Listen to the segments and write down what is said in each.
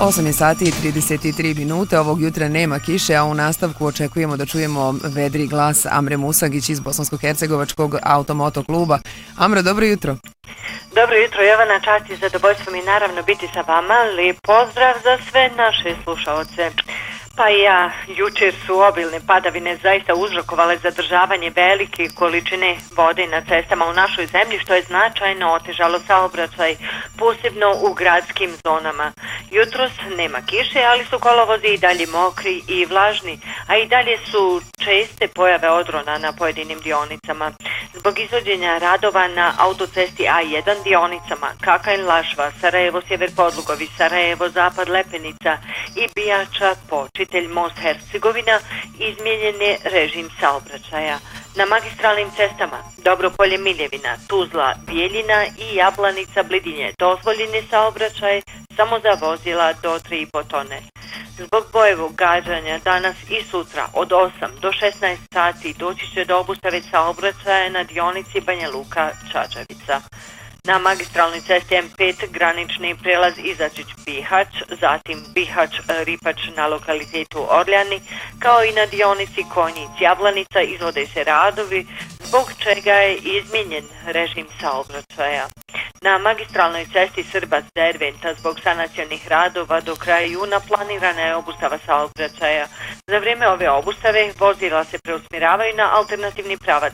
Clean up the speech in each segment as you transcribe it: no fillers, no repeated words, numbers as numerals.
8 je sati i 33 minute, ovog jutra nema kiše, a u nastavku očekujemo da čujemo vedri glas Amre Musagić iz Bosansko-Hercegovačkog automoto kluba. Amre, dobro jutro. Dobro jutro, Jovana, čast i zadovoljstvo mi naravno biti sa vama. Lijep pozdrav za sve naše slušaoce. Pa ja, jučer su obilne padavine zaista uzrokovale zadržavanje velike količine vode na cestama u našoj zemlji, što je značajno otežalo saobraćaj, posebno u gradskim zonama. Jutros nema kiše, ali su kolovozi i dalje mokri i vlažni, a i dalje su česte pojave odrona na pojedinim dionicama. Zbog izvođenja radova na autocesti A1 dionicama Kakanj-Lašva, Sarajevo-Sjever Podlugovi, Sarajevo-Zapad-Lepenica i Bijača-Počitelj most Hercegovina izmijenjen je režim saobraćaja. Na magistralnim cestama Dobropolje-Miljevina, Tuzla, Bijeljina i Jablanica-Blidinje dozvoljen je saobraćaj samo za vozila do 3,5 tone. Zbog bojevog gađanja danas i sutra od 8 do 16 sati doći će do obustave saobraćaja na dionici Banja Luka-Čačavica. Na magistralnoj cesti M5 granični prelaz Izačić-Bihać, zatim Bihać-Ripač na lokalitetu Orljani, kao i na dionici Konjic-Jablanica izvode se radovi, zbog čega je izmijenjen režim saobraćaja. Na magistralnoj cesti Srbac-Derventa zbog sanacionih radova do kraja juna planirana je obustava saobraćaja. Za vrijeme ove obustave vozila se preusmjeravaju na alternativni pravac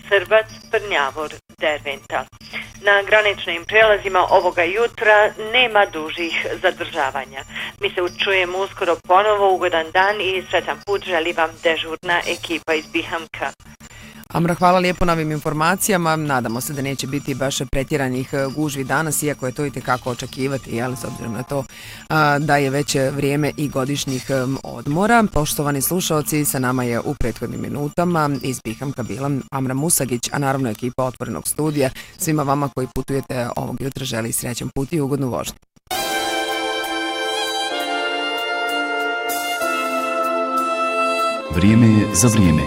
Srbac-Prnjavor-Derventa. Na graničnim prelazima ovoga jutra nema dužih zadržavanja. Mi se čujemo uskoro ponovo, ugodan dan i sretan put želi vam dežurna ekipa iz Bihamka. Amra, hvala lijepo na ovim informacijama. Nadamo se da neće biti baš pretjeranih gužvi danas, iako je to itekako očekivati, ali s obzirom na to da je već vrijeme i godišnjih odmora. Poštovani slušaoci, sa nama je u prethodnim minutama iz Bihamka bila Amra Musagić, a naravno ekipa Otvorenog studija. Svima vama koji putujete ovog jutra želi srećan put i ugodnu vožnju. Vrijeme je za vrijeme.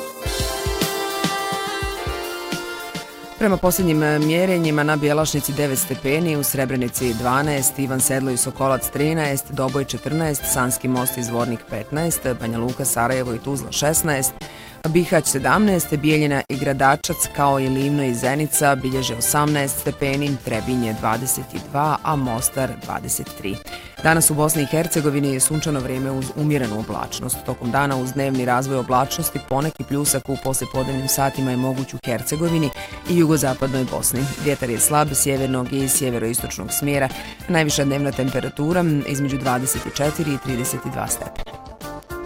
Prema posljednjim mjerenjima na Bjelašnici 9 stepeni, u Srebrenici 12, Ivan Sedlo i Sokolac 13, Doboj 14, Sanski most i Zvornik 15, Banja Luka, Sarajevo i Tuzla 16, Bihać 17, Bijeljina i Gradačac kao i Livno i Zenica bilježe 18 stepeni, Trebinje 22, a Mostar 23. Danas u Bosni i Hercegovini je sunčano vrijeme uz umjerenu oblačnost. Tokom dana uz dnevni razvoj oblačnosti poneki pljusak u poslijepodnevnim satima je moguć u Hercegovini i jugozapadnoj Bosni. Vjetar je slab sjevernog i sjeveroistočnog smjera, najviša dnevna temperatura između 24 i 32 stepena.